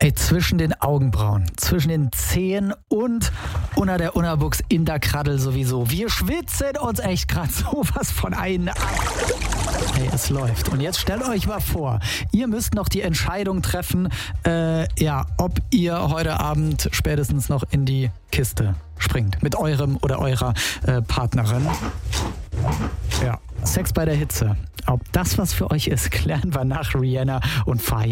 Ey, zwischen den Augenbrauen, zwischen den Zehen und unter der Unterbuchs in der Kraddel sowieso. Wir schwitzen uns echt gerade sowas von ein. Hey, es läuft. Und jetzt stellt euch mal vor, ihr müsst noch die Entscheidung treffen, ob ihr heute Abend spätestens noch in die Kiste springt. Mit eurem oder eurer Partnerin. Ja, Sex bei der Hitze. Ob das was für euch ist, klären wir nach Rihanna und Fire.